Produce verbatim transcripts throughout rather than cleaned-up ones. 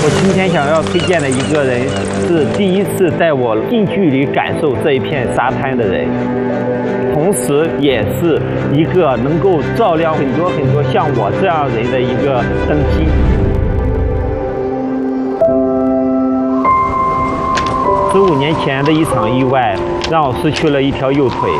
我今天想要推荐的一个人，是第一次带我近距离感受这一片沙滩的人，同时也是一个能够照亮很多很多像我这样人的一个灯芯。十五年前的一场意外，让我失去了一条右腿。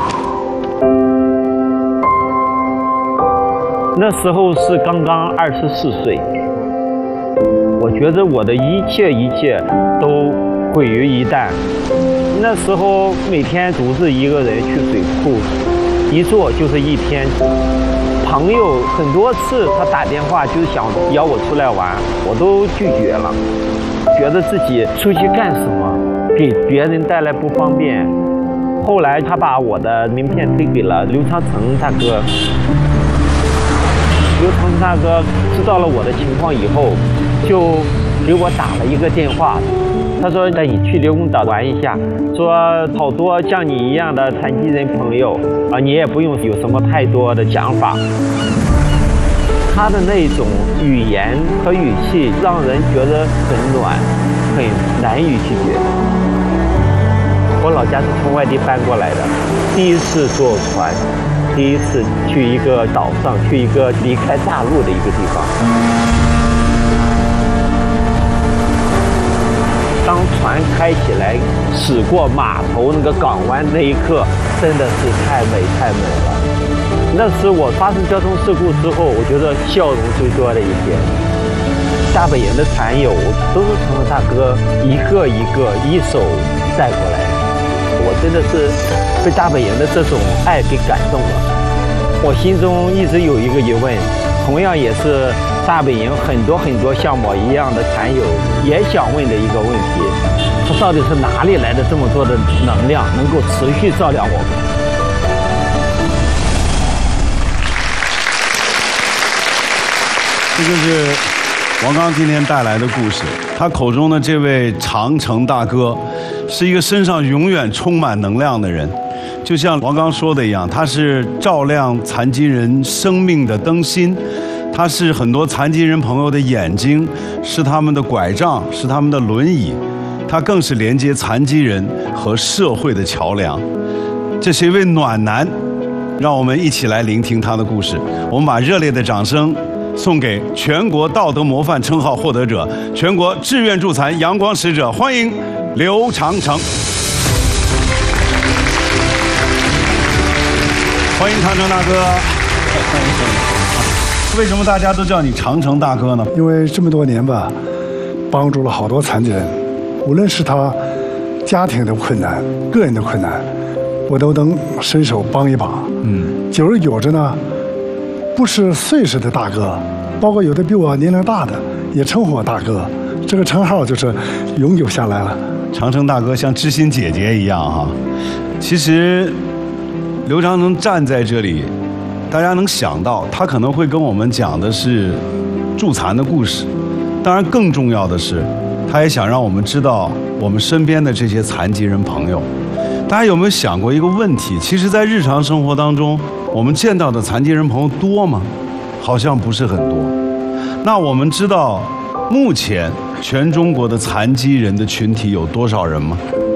那时候是刚刚二十四岁。我觉得我的一切一切都毁于一旦。那时候每天独自一个人去水库，一坐就是一天。朋友很多次他打电话就是想邀我出来玩，我都拒绝了，觉得自己出去干什么，给别人带来不方便。后来他把我的名片推给了刘长成大哥。刘长成大哥知道了我的情况以后，就给我打了一个电话，他说带你去刘公岛玩一下，说好多像你一样的残疾人朋友啊，你也不用有什么太多的想法。他的那种语言和语气让人觉得很暖，很难以拒绝。我老家是从外地搬过来的，第一次坐船，第一次去一个岛上，去一个离开大陆的一个地方。当船开起来驶过码头那个港湾那一刻，真的是太美太美了。那是我发生交通事故之后，我觉得笑容最多的一天。大本营的船友都是长城大哥一个一个一手带过来的，我真的是被大本营的这种爱给感动了。我心中一直有一个疑问，同样也是大本营很多很多像我一样的船友也想问的一个问题，它到底是哪里来的这么多的能量，能够持续照亮我们？ 这就是王刚今天带来的故事。他口中的这位长城大哥，是一个身上永远充满能量的人。就像王刚说的一样，他是照亮残疾人生命的灯芯，他是很多残疾人朋友的眼睛，是他们的拐杖，是他们的轮椅，他更是连接残疾人和社会的桥梁。这是一位暖男，让我们一起来聆听他的故事。我们把热烈的掌声送给全国道德模范称号获得者、全国志愿助残阳光使者，欢迎刘长成。欢迎长城大哥。为什么大家都叫你长城大哥呢？ 因为这么多年吧，帮助了好多残疾人，无论是他家庭的困难、个人的困难，我都能伸手帮一把。嗯，久而久之呢，不是岁数的大哥，包括有的比我年龄大的，也称呼我大哥。这个称号就是永久下来了。 长城大哥像知心姐姐一样哈。其实刘长成站在这里，大家能想到他可能会跟我们讲的是助残的故事，当然更重要的是，他也想让我们知道我们身边的这些残疾人朋友。大家有没有想过一个问题？其实在日常生活当中，我们见到的残疾人朋友多吗？好像不是很多。那我们知道目前全中国的残疾人的群体有多少人吗？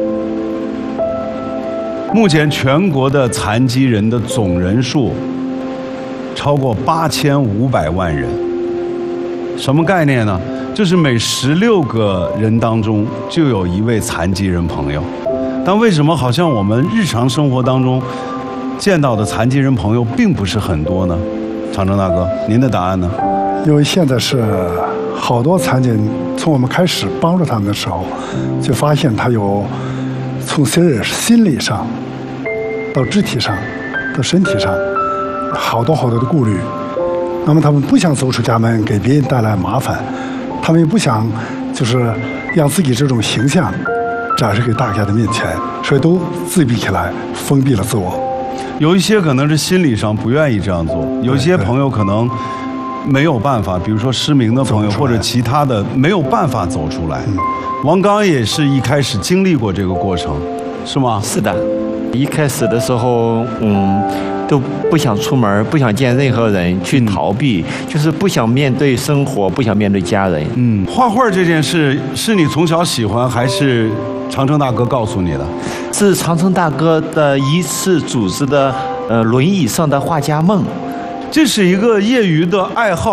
目前全国的残疾人的总人数超过八千五百万人。什么概念呢？就是每十六个人当中就有一位残疾人朋友。但为什么好像我们日常生活当中见到的残疾人朋友并不是很多呢？长城大哥，您的答案呢？ 因为现在是好多残疾人，从我们开始帮助他们的时候，就发现他有从心心理上到肢体上到身体上好多好多的顾虑。那么他们不想走出家门给别人带来麻烦，他们也不想就是让自己这种形象展示给大家的面前，所以都自闭起来，封闭了自我。 有一些可能是心理上不愿意这样做，有一些朋友可能没有办法，比如说失明的朋友或者其他的没有办法走出来。嗯、王刚也是一开始经历过这个过程，是吗？ 是的，一开始的时候，嗯， 都不想出门，不想见任何人，去逃避，嗯、就是不想面对生活，不想面对家人。 嗯，画画这件事是你从小喜欢，还是长城大哥告诉你的？ 是长城大哥的一次组织的呃轮椅上的画家梦。 这是一个业余的爱好。